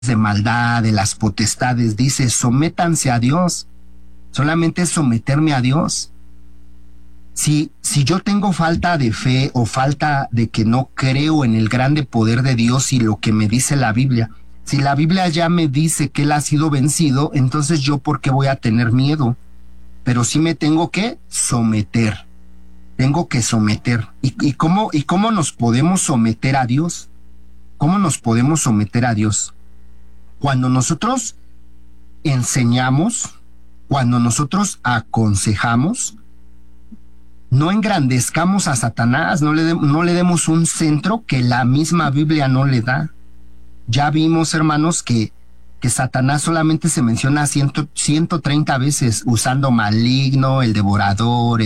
de maldad, de las potestades, dice, sométanse a Dios, solamente es someterme a Dios. Si yo tengo falta de fe o falta de que no creo en el grande poder de Dios y lo que me dice la Biblia, si la Biblia ya me dice que Él ha sido vencido, entonces yo ¿por qué voy a tener miedo? Pero sí me tengo que someter, tengo que someter. ¿Y cómo nos podemos someter a Dios? ¿Cómo nos podemos someter a Dios? Cuando nosotros enseñamos, cuando nosotros aconsejamos, no engrandezcamos a Satanás, no le demos un centro que la misma Biblia no le da. Ya vimos, hermanos, que Satanás solamente se menciona 130 veces, usando maligno, el devorador,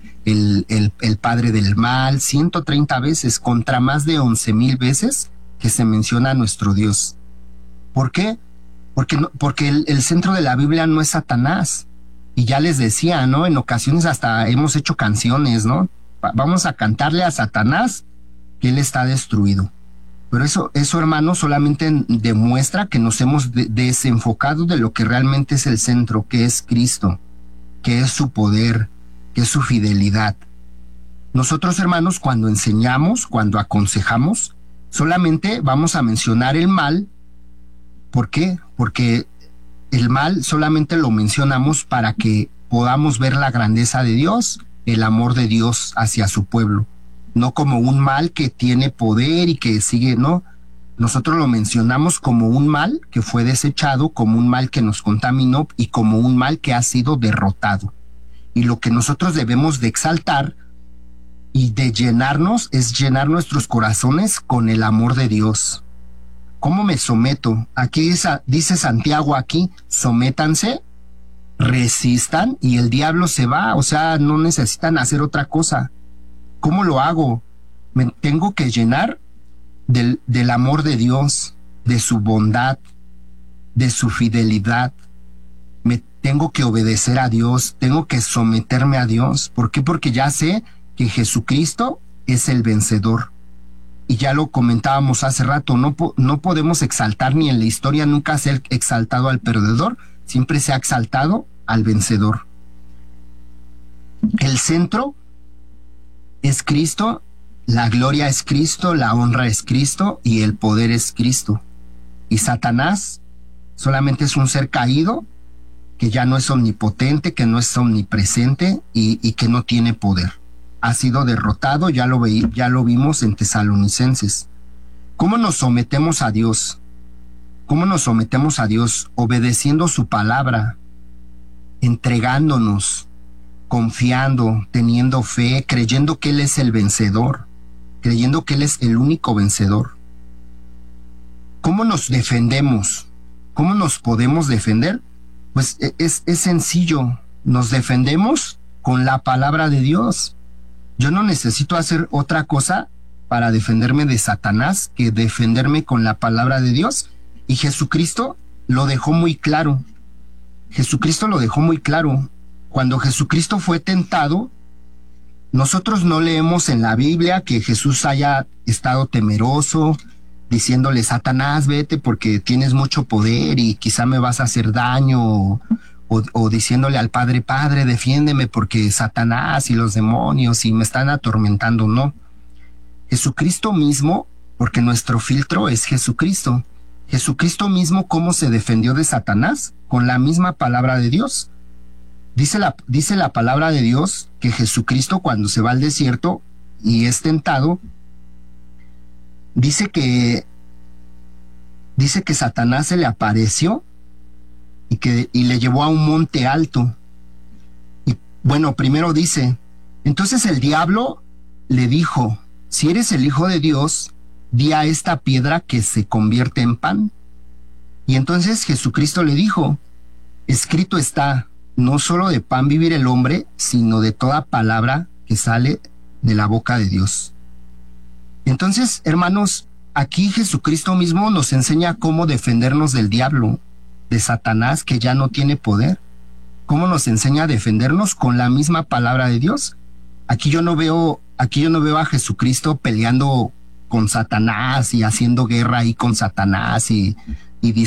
el padre del mal, 130 veces, contra más de 11,000 veces que se menciona a nuestro Dios. ¿Por qué? Porque el centro de la Biblia no es Satanás. Y ya les decía, ¿no? En ocasiones hasta hemos hecho canciones, ¿no? Vamos a cantarle a Satanás que él está destruido. Pero eso hermano, solamente demuestra que nos hemos desenfocado de lo que realmente es el centro, que es Cristo, que es su poder, que es su fidelidad. Nosotros, hermanos, cuando enseñamos, cuando aconsejamos, solamente vamos a mencionar el mal. ¿Por qué? Porque el mal solamente lo mencionamos para que podamos ver la grandeza de Dios, el amor de Dios hacia su pueblo. No como un mal que tiene poder y que sigue, no. Nosotros lo mencionamos como un mal que fue desechado, como un mal que nos contaminó y como un mal que ha sido derrotado. Y lo que nosotros debemos de exaltar y de llenarnos es llenar nuestros corazones con el amor de Dios. ¿Cómo me someto? Aquí dice Santiago aquí, sométanse, resistan y el diablo se va, o sea, no necesitan hacer otra cosa. ¿Cómo lo hago? Me tengo que llenar del amor de Dios, de su bondad, de su fidelidad. Me tengo que obedecer a Dios, tengo que someterme a Dios. ¿Por qué? Porque ya sé que Jesucristo es el vencedor. Y ya lo comentábamos hace rato, no podemos exaltar, ni en la historia nunca se ha exaltado al perdedor, siempre se ha exaltado al vencedor. El centro es Cristo, la gloria es Cristo, la honra es Cristo y el poder es Cristo. Y Satanás solamente es un ser caído que ya no es omnipotente, que no es omnipresente y que no tiene poder. Ha sido derrotado, ya lo vimos en Tesalonicenses. ¿Cómo nos sometemos a Dios? ¿Cómo nos sometemos a Dios? Obedeciendo su palabra, entregándonos, confiando, teniendo fe, creyendo que Él es el vencedor, creyendo que Él es el único vencedor. ¿Cómo nos defendemos? ¿Cómo nos podemos defender? Pues es sencillo, nos defendemos con la palabra de Dios. Yo no necesito hacer otra cosa para defenderme de Satanás que defenderme con la palabra de Dios. Y Jesucristo lo dejó muy claro. Jesucristo lo dejó muy claro. Cuando Jesucristo fue tentado, nosotros no leemos en la Biblia que Jesús haya estado temeroso, diciéndole, Satanás, vete porque tienes mucho poder y quizá me vas a hacer daño, o diciéndole al Padre, Padre, defiéndeme porque Satanás y los demonios y me están atormentando. No. Jesucristo mismo, porque nuestro filtro es Jesucristo. Jesucristo mismo, ¿cómo se defendió de Satanás? Con la misma palabra de Dios. Dice la palabra de Dios que Jesucristo, cuando se va al desierto y es tentado, dice que Satanás se le apareció y le llevó a un monte alto. Y bueno, primero dice, entonces el diablo le dijo, si eres el Hijo de Dios, di a esta piedra que se convierte en pan. Y entonces Jesucristo le dijo, escrito está, no solo de pan vivir el hombre, sino de toda palabra que sale de la boca de Dios. Entonces, hermanos, aquí Jesucristo mismo nos enseña cómo defendernos del diablo, de Satanás, que ya no tiene poder. ¿Cómo nos enseña a defendernos? Con la misma palabra de Dios. Aquí yo no veo a Jesucristo peleando con Satanás y haciendo guerra ahí con Satanás y y